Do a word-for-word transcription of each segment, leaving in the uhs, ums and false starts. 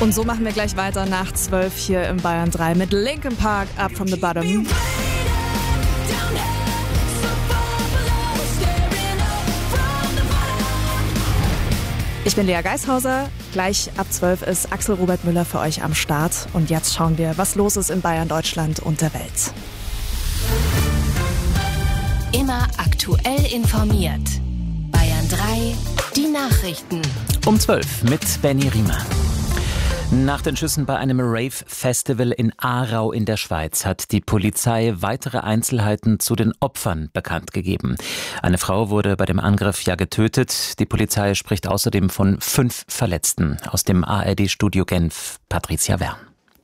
Und so machen wir gleich weiter nach zwölf hier im Bayern drei mit Linkin Park, Up From The Bottom. Ich bin Lea Geishauser. Gleich ab zwölf ist Axel Robert Müller für euch am Start. Und jetzt schauen wir, was los ist in Bayern, Deutschland und der Welt. Immer aktuell informiert. Bayern drei, die Nachrichten. Um zwölf mit Benny Riemer. Nach den Schüssen bei einem Rave-Festival in Aarau in der Schweiz hat die Polizei weitere Einzelheiten zu den Opfern bekannt gegeben. Eine Frau wurde bei dem Angriff ja getötet. Die Polizei spricht außerdem von fünf Verletzten. Aus dem A R D-Studio Genf, Patricia Wern.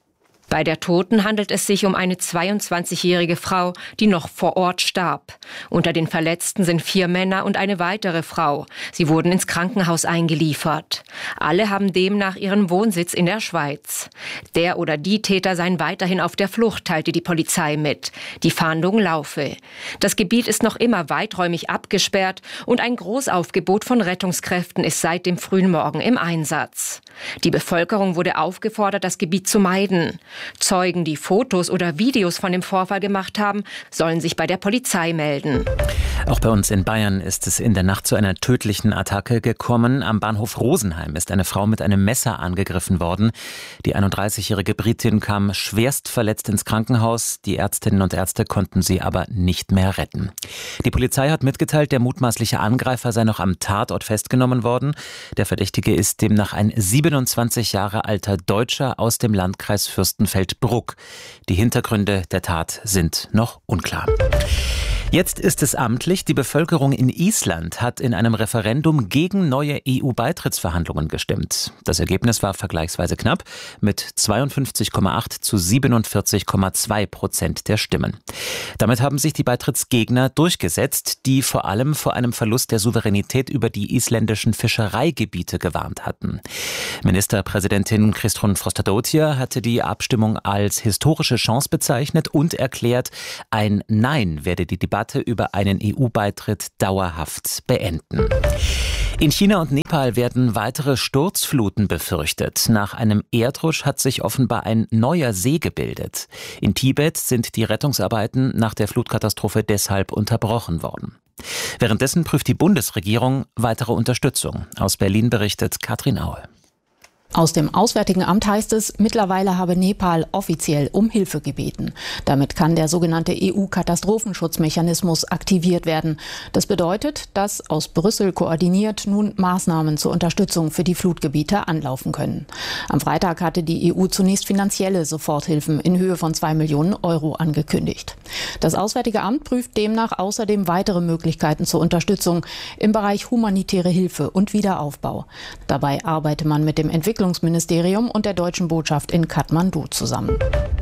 Bei der Toten handelt es sich um eine zweiundzwanzigjährige Frau, die noch vor Ort starb. Unter den Verletzten sind vier Männer und eine weitere Frau. Sie wurden ins Krankenhaus eingeliefert. Alle haben demnach ihren Wohnsitz in der Schweiz. Der oder die Täter seien weiterhin auf der Flucht, teilte die Polizei mit. Die Fahndung laufe. Das Gebiet ist noch immer weiträumig abgesperrt und ein Großaufgebot von Rettungskräften ist seit dem frühen Morgen im Einsatz. Die Bevölkerung wurde aufgefordert, das Gebiet zu meiden. Zeugen, die Fotos oder Videos von dem Vorfall gemacht haben, sollen sich bei der Polizei melden. Auch bei uns in Bayern ist es in der Nacht zu einer tödlichen Attacke gekommen. Am Bahnhof Rosenheim ist eine Frau mit einem Messer angegriffen worden. Die einunddreißigjährige Britin kam schwerst verletzt ins Krankenhaus. Die Ärztinnen und Ärzte konnten sie aber nicht mehr retten. Die Polizei hat mitgeteilt, der mutmaßliche Angreifer sei noch am Tatort festgenommen worden. Der Verdächtige ist demnach ein siebenundzwanzig Jahre alter Deutscher aus dem Landkreis Fürstenfeldbruck. Die Hintergründe der Tat sind noch unklar. Jetzt ist es amtlich. Die Bevölkerung in Island hat in einem Referendum gegen neue E U-Beitrittsverhandlungen gestimmt. Das Ergebnis war vergleichsweise knapp mit zweiundfünfzig Komma acht zu siebenundvierzig Komma zwei Prozent der Stimmen. Damit haben sich die Beitrittsgegner durchgesetzt, die vor allem vor einem Verlust der Souveränität über die isländischen Fischereigebiete gewarnt hatten. Ministerpräsidentin Kristrún Frostadóttir hatte die Abstimmung als historische Chance bezeichnet und erklärt, ein Nein werde die Debatte über einen E U-Beitritt dauerhaft beenden. In China und Nepal werden weitere Sturzfluten befürchtet. Nach einem Erdrutsch hat sich offenbar ein neuer See gebildet. In Tibet sind die Rettungsarbeiten nach der Flutkatastrophe deshalb unterbrochen worden. Währenddessen prüft die Bundesregierung weitere Unterstützung. Aus Berlin berichtet Katrin Aue. Aus dem Auswärtigen Amt heißt es, mittlerweile habe Nepal offiziell um Hilfe gebeten. Damit kann der sogenannte E U-Katastrophenschutzmechanismus aktiviert werden. Das bedeutet, dass aus Brüssel koordiniert nun Maßnahmen zur Unterstützung für die Flutgebiete anlaufen können. Am Freitag hatte die E U zunächst finanzielle Soforthilfen in Höhe von zwei Millionen Euro angekündigt. Das Auswärtige Amt prüft demnach außerdem weitere Möglichkeiten zur Unterstützung im Bereich humanitäre Hilfe und Wiederaufbau. Dabei arbeite man mit dem Entwicklungsministerium und der deutschen Botschaft in Kathmandu zusammen.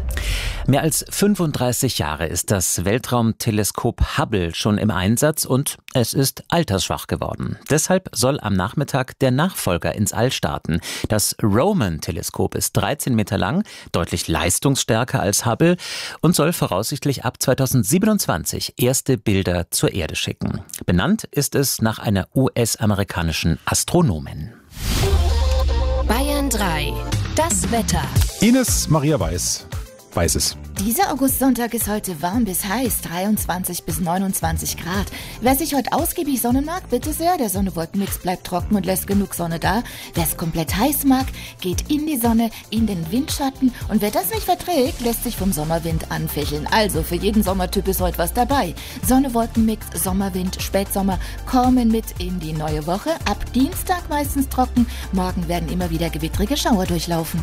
Mehr als fünfunddreißig Jahre ist das Weltraumteleskop Hubble schon im Einsatz und es ist altersschwach geworden. Deshalb soll am Nachmittag der Nachfolger ins All starten. Das Roman-Teleskop ist dreizehn Meter lang, deutlich leistungsstärker als Hubble und soll voraussichtlich ab zweitausendsiebenundzwanzig erste Bilder zur Erde schicken. Benannt ist es nach einer U S-amerikanischen Astronomin. Bayern drei, das Wetter. Ines Maria Weiß weiß es. Dieser Augustsonntag ist heute warm bis heiß, dreiundzwanzig bis neunundzwanzig Grad. Wer sich heute ausgiebig sonnen mag, bitte sehr, der Sonne-Wolken-Mix bleibt trocken und lässt genug Sonne da. Wer es komplett heiß mag, geht in die Sonne, in den Windschatten und wer das nicht verträgt, lässt sich vom Sommerwind anfächeln. Also für jeden Sommertyp ist heute was dabei. Sonne-Wolken-Mix, Sommerwind, Spätsommer kommen mit in die neue Woche. Ab Dienstag meistens trocken, morgen werden immer wieder gewittrige Schauer durchlaufen.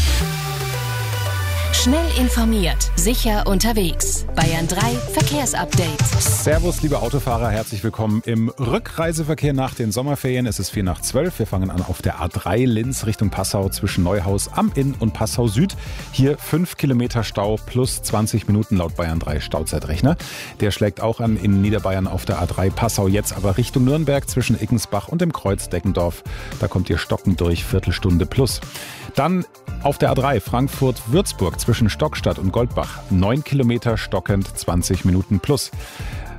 Schnell informiert, sicher unterwegs. Bayern drei Verkehrsupdate. Servus, liebe Autofahrer, herzlich willkommen im Rückreiseverkehr nach den Sommerferien. Es ist vier nach zwölf. Wir fangen an auf der A drei Linz Richtung Passau zwischen Neuhaus am Inn und Passau Süd. Hier fünf Kilometer Stau plus zwanzig Minuten laut Bayern drei Stauzeitrechner. Der schlägt auch an in Niederbayern auf der A drei Passau, jetzt aber Richtung Nürnberg zwischen Ickensbach und dem Kreuz Deckendorf. Da kommt ihr stockend durch, Viertelstunde plus. Dann auf der A drei Frankfurt-Würzburg zwischen Stockstadt und Goldbach. neun Kilometer stockend, zwanzig Minuten plus.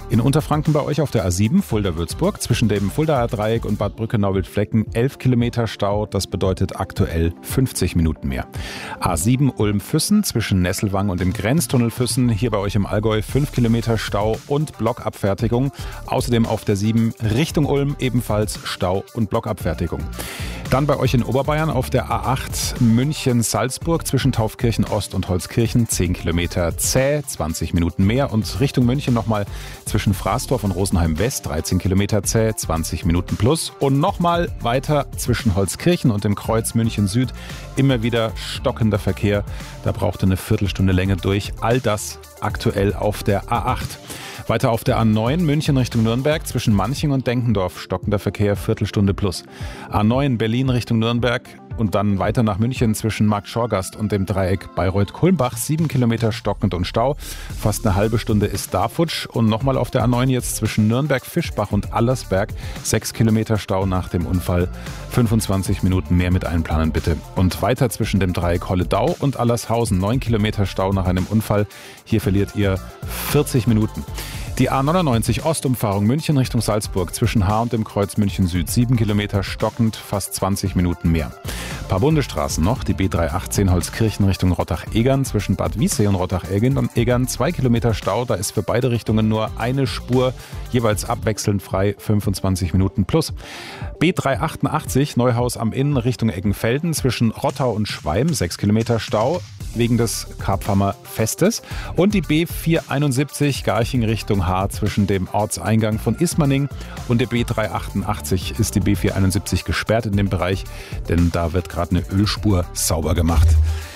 In Unterfranken bei euch auf der A sieben, Fulda-Würzburg, zwischen dem Fuldaer Dreieck und Bad Brücke-Nauwildflecken elf Kilometer Stau. Das bedeutet aktuell fünfzig Minuten mehr. A sieben Ulm-Füssen zwischen Nesselwang und dem Grenztunnel Füssen. Hier bei euch im Allgäu fünf Kilometer Stau und Blockabfertigung. Außerdem auf der sieben Richtung Ulm ebenfalls Stau und Blockabfertigung. Dann bei euch in Oberbayern auf der A acht München-Salzburg zwischen Taufkirchen Ost und Holzkirchen zehn Kilometer zäh, zwanzig Minuten mehr. Und Richtung München nochmal zwischen Fraßdorf und Rosenheim West dreizehn Kilometer zäh, zwanzig Minuten plus. Und nochmal weiter zwischen Holzkirchen und dem Kreuz München Süd immer wieder stockender Verkehr. Da braucht ihr eine Viertelstunde Länge durch. All das aktuell auf der A acht. Weiter auf der A neun München Richtung Nürnberg zwischen Manching und Denkendorf stockender Verkehr, Viertelstunde plus. A neun Berlin Richtung Nürnberg und dann weiter nach München zwischen Markt-Schorgast und dem Dreieck Bayreuth-Kulmbach, sieben Kilometer stockend und Stau. Fast eine halbe Stunde ist da futsch. Und nochmal auf der A neun jetzt zwischen Nürnberg-Fischbach und Allersberg, sechs Kilometer Stau nach dem Unfall, fünfundzwanzig Minuten mehr mit einplanen bitte. Und weiter zwischen dem Dreieck Holledau und Allershausen, neun Kilometer Stau nach einem Unfall. Hier verliert ihr vierzig Minuten. Die A neunundneunzig Ostumfahrung München Richtung Salzburg zwischen Haar und dem Kreuz München Süd, sieben Kilometer stockend, fast zwanzig Minuten mehr. Ein paar Bundesstraßen noch, die B dreihundertachtzehn Holzkirchen Richtung Rottach-Egern zwischen Bad Wiessee und Rottach-Egern, zwei Kilometer Stau, da ist für beide Richtungen nur eine Spur, jeweils abwechselnd frei, fünfundzwanzig Minuten plus. B dreihundertachtundachtzig Neuhaus am Inn Richtung Eggenfelden zwischen Rottau und Schweim, sechs Kilometer Stau wegen des Karpfamer Festes. Und die B vierhunderteinundsiebzig Garching Richtung Haar zwischen dem Ortseingang von Ismaning und der B dreihundertachtundachtzig ist die B vierhunderteinundsiebzig gesperrt in dem Bereich, denn da wird gerade eine Ölspur sauber gemacht.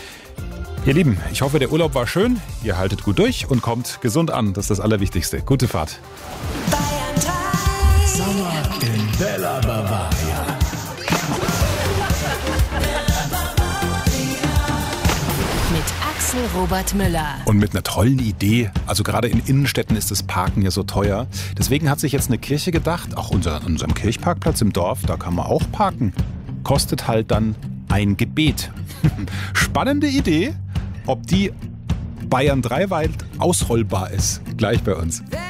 Ihr Lieben, ich hoffe, der Urlaub war schön, ihr haltet gut durch und kommt gesund an, das ist das Allerwichtigste. Gute Fahrt. Bayern drei. Sommer in Bella Bavaria. Mit Axel Robert Müller. Und mit einer tollen Idee, also gerade in Innenstädten ist das Parken ja so teuer. Deswegen hat sich jetzt eine Kirche gedacht, auch unser, unserem Kirchparkplatz im Dorf, da kann man auch parken. Kostet halt dann ein Gebet. Spannende Idee, ob die Bayern drei weit ausrollbar ist. Gleich bei uns.